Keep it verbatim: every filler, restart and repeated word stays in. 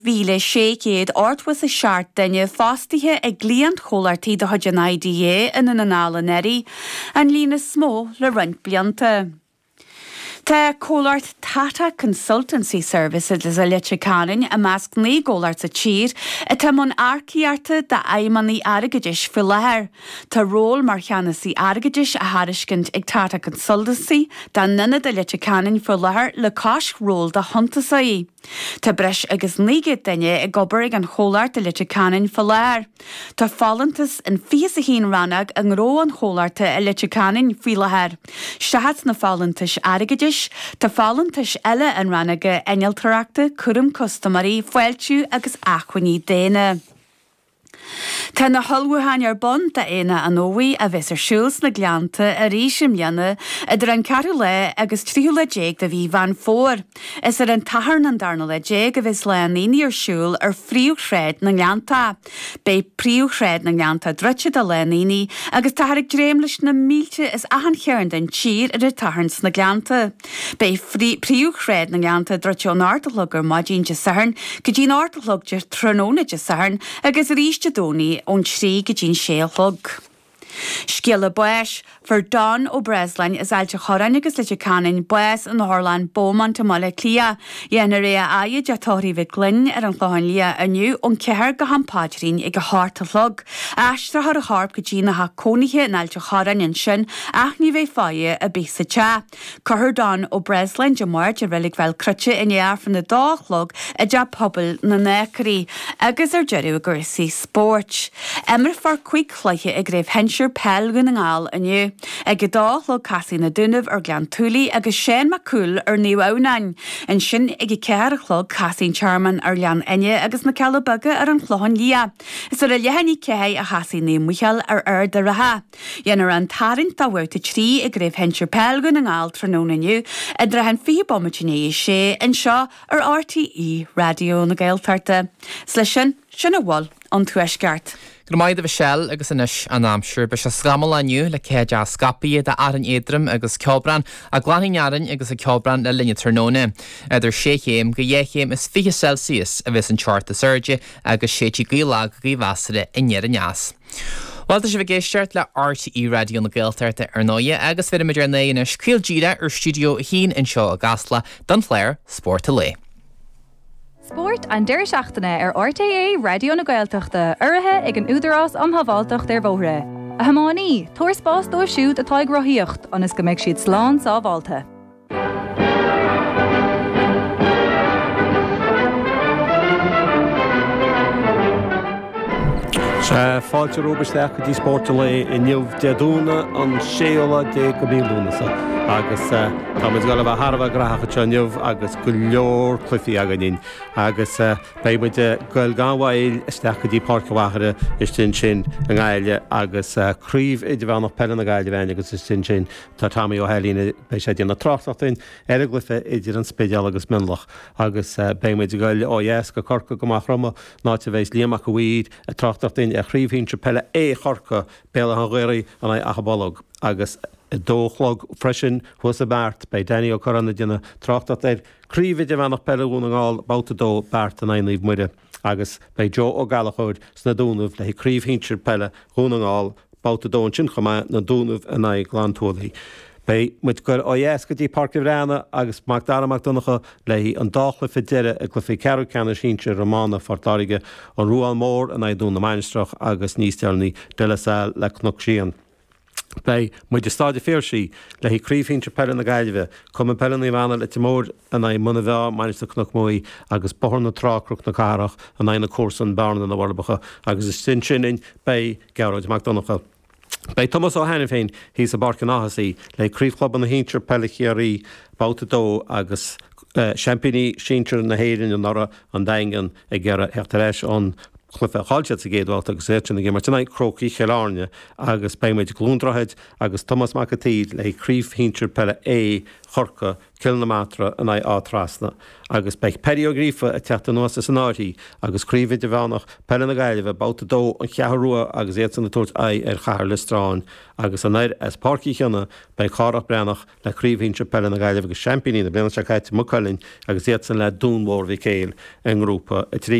Bhíle sécéad ortwas a seart daine fástaithe ag glíon cholartaí do chuidean I D A in an anála neri an lína smó le roint blianta. Tá Cólart Tata Consultancy Services is a leite canin a measc ní Cólart a tír a tá mon arciarta da aimaní argadis fi lehar. Tá ról mar cheanasí argadis a hariscint ag Tata Consultancy da nuna da leite canin fi lehar le cáis ról da hontasaí. Tá breis agus nígad daine ag gobar ag an Cólart a leite canin fi lehar. Tá fálantas an fias a hín ranag an ró an Cólarta a leite canin fi lehar. Stahat na fálantas argadis Tá fálantais eile an rannaige einaltarachta cuirim customary foiiltiú agus achhuiní déine. Tá na holmhuaáin ar bon da éine an óhaí a bheits ar siúls na gleanta a rísim leanna idir an carú le agus tríú le déag da bhí van fór. Is ar an taharn an darna le déag a bheits le an íní ar siúl ar fríú chréid na gleanta. Bei príú chréid na gleanta drutse da le íní agus tahar ag dréimlis na mílte is ahan chearn den tír ar ar taharns na gleanta. Bei príú chréid na gleanta drutse an artalog ar maidín de saharn go dín artalog de tróna de saharn agus ríiste dóní ón trí go dín séalthog. Sciala buis for Don ó Breslain is ailte choran agus leite canin buis an Horlan bóman ta mala clia. Dhéana ré a aie deatóirí bheith glynn ar an chláin lia aniu ón ceir go hampáidrín ag go hátalog. Aistra har a harp go dína ha cónithe in ailte choran in sin ach ní bheith fáie a bísa te. Cohar Don ó Breslain de muir a rilig fel crutche in ear fan na dálog a de pobl na necarí agus ar jeru a gursaí sport. Emmer far cuig chluiche ag greibh hensir pelgun an gáil aniu. Ag go dálog casí na dunamh ar glan túlaí agus Shane McCool ar níu ánain. In sin ag go ceir a chlog casín Charman ar lean aine agus na cealabaga ar an chláin lia. Is ar a lehanní cehé a hasí ní Michael ar ar de ratha. Dhéanar an tarint da bhirta trí ag greibh hensir pelgun an gáil tróna aniu a drehan fi bommatiné sé in seo ar R T E radio na Gaeltarta. Slishin, sin a bhil an tuaisceart. Go maid a bhsell agus inis an amsúr be se scamal aniu le céide a scapií de aran éadrim agus ceobran a glanhinearan agus a ceobran le linne tróna. Idir sé chéim go dhéchéim is fiche Celsius a bheits an charta surge agus sétí gílag go bhasare inéar an neas. Walta sé bh géisteart le R T E radio na Gaeltarta ar nóia agus fé meidir na inis cíl díra ar studio hín in seo a gasla don Flair Sport a lé. Sport an deir seachtaine ar R T E radio na Gaeltachta uirithe ag an údarás an havaltacht ar bhóre. A hamáí, tuair spás dó siúd atá ag rothíocht an is go mbeidh siad slán sábháilta. Fáilte róbaisteach go dtí sport a lé i nniuh deadúna an séola dé go bílúnasa. agus táid go bh Harbh gracha te nniuh agus go leor clufií aganín agus béide goil gáhhail isteach go dtí páircahachara is tin sin an gáile agus críomh idir bhenach pe na gáile bhaine agus is tin sin tá Tommy O'Halína bei sé díanana trachtain ar a glufa idir an spéideal agus minlach agus béid goil ó dhéas go corca gomach roma náte bhééis líamach go bhíd a trachtain a chríomhhín tre pelle é chorca béla an ghuiirí an é achabolog agus dóchlog freisin hus a bart bei Danny O'Corranna dina trachtat er críomh de bhenach peún an gáil bouta dó bart an aonlíomh muide agus bei Joe O'Gallagher sna dúnmh le críomhhíntir pelle hún an gáil bouta dó an sin chama na dúnmh an é glantólaí. Bei muid gur ó dhéas go dtí Parca Bhreana agus Mac Daraach donacha le hí an dáchla fi deire a glufi ceú ceanna sínte romána fortáige an Rúal Mór an é dún na Mainstrach agus níos tearnaí delasá le cnoc sían. Bei muid de stáide féirsí le hí críomhhínte pelle na gaiileh, cum an pelle na bhana le timór an é muna bheá mainiste cnoc móí agus bohar na trácroch na carach an é na cósa an barna na bharbacha agus is sin sin bei Gearóid MacDonacha. Bei Thomas O'Hannon féin hís a barca náhasí le críomhclub an na híntir pelle chiarí bouta dó agus Uh, Champigny síntir na héirin an nora an daingan ag ggéire heachtaréis an chlufa háilte a géadháil agus éitina gé mar tena croí cheárne agus peimiid glúndraheid agus Thomas McAtee le críomh hintir pelle é chorca kilnamátra an é átrasna agus beich periogrífa a teachta nuas san áirí agus críomh de bhenach pelle na gaiileh bouta dó an chearrua agus éan na tuairt é ar chahar le strán agus an éir as parcí cheanna bei chárach brenach le críomh hintir pelle na gaiileh agus championí na bliana se caiite mucalinn agus éan le dúnmór bhí céil an grúpa a trí